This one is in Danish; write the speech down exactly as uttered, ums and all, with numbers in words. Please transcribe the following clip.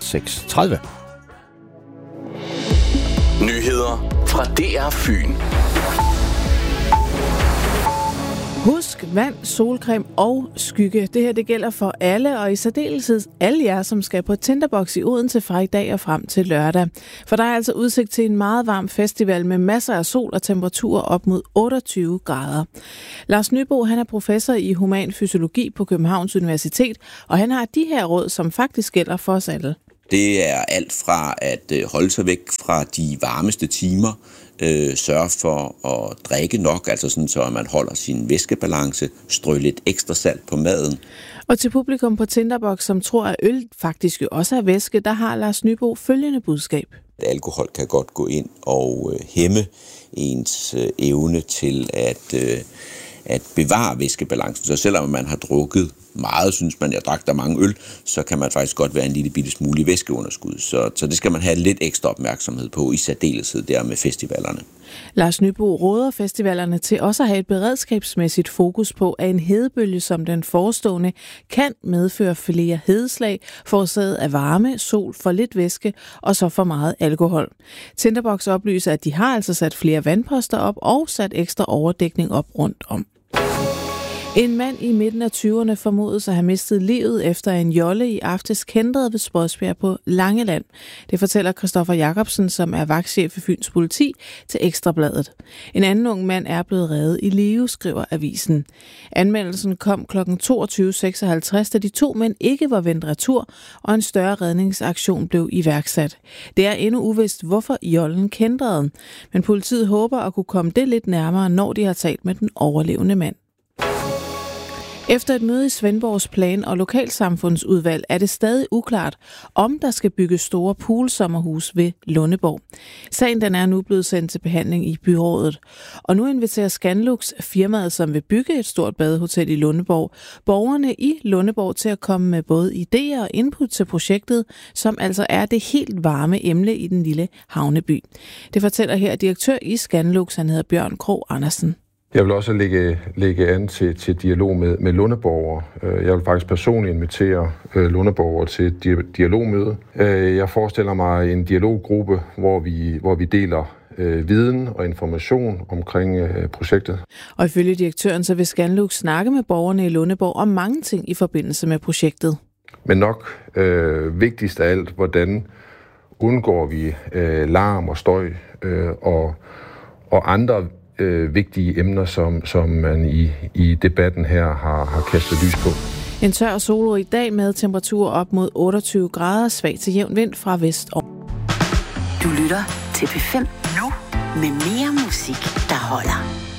seks tredive. Nyheder fra D R Fyn. Husk vand, solcreme og skygge. Det her det gælder for alle, og i særdeleshed alle jer, som skal på Tinderbox i Odense fra i dag og frem til lørdag. For der er altså udsigt til en meget varm festival med masser af sol og temperaturer op mod otteogtyve grader. Lars Nybo, han er professor i human fysiologi på Københavns Universitet, og han har de her råd, som faktisk gælder for os alle. Det er alt fra at holde sig væk fra de varmeste timer, øh, sørge for at drikke nok, altså sådan, så man holder sin væskebalance, strø lidt ekstra salt på maden. Og til publikum på Tinderbox, som tror, at øl faktisk også er væske, der har Lars Nybo følgende budskab. Alkohol kan godt gå ind og øh, hæmme ens øh, evne til at, øh, at bevare væskebalancen. Så selvom man har drukket meget, synes man, jeg drak der mange øl, så kan man faktisk godt være en lille bitte smule i væskeunderskud. Så, så det skal man have lidt ekstra opmærksomhed på, i særdeleshed der med festivalerne. Lars Nybo råder festivalerne til også at have et beredskabsmæssigt fokus på, at en hedebølge som den forestående kan medføre flere hedeslag, forårsaget af varme, sol, for lidt væske og så for meget alkohol. Tinderbox oplyser, at de har altså sat flere vandposter op og sat ekstra overdækning op rundt om. En mand i midten af tyverne formodes at have mistet livet efter en jolle i aftes kændrede ved Spodsbjerg på Langeland. Det fortæller Christoffer Jacobsen, som er vagtchef i Fyns Politi, til Ekstrabladet. En anden ung mand er blevet reddet i live, skriver avisen. Anmeldelsen kom klokken toogtyve seksoghalvtreds, da de to mænd ikke var vendt retur, og en større redningsaktion blev iværksat. Det er endnu uvist, hvorfor jollen kændrede, men politiet håber at kunne komme det lidt nærmere, når de har talt med den overlevende mand. Efter et møde i Svendborgs plan- og lokalsamfundsudvalg er det stadig uklart, om der skal bygges store poolsommerhus ved Lundeborg. Sagen den er nu blevet sendt til behandling i byrådet. Og nu inviterer Scanlux, firmaet som vil bygge et stort badehotel i Lundeborg, borgerne i Lundeborg til at komme med både idéer og input til projektet, som altså er det helt varme emne i den lille havneby. Det fortæller her direktør i Scanlux, han hedder Bjørn Krog Andersen. Jeg vil også lægge, lægge an til, til dialog med, med lundeborgere. Jeg vil faktisk personligt invitere øh, lundeborgere til et di- dialogmøde. Jeg forestiller mig en dialoggruppe, hvor vi, hvor vi deler øh, viden og information omkring øh, projektet. Og ifølge direktøren så vil Scanlux snakke med borgerne i Lundeborg om mange ting i forbindelse med projektet. Men nok øh, vigtigst af alt, hvordan undgår vi øh, larm og støj øh, og, og andre Øh, vigtige emner, som, som man i, i debatten her har, har kastet lys på. En tør solo i dag med temperaturer op mod otteogtyve grader, svag til jævn vind fra vest. Du lytter til P fem nu med mere musik, der holder.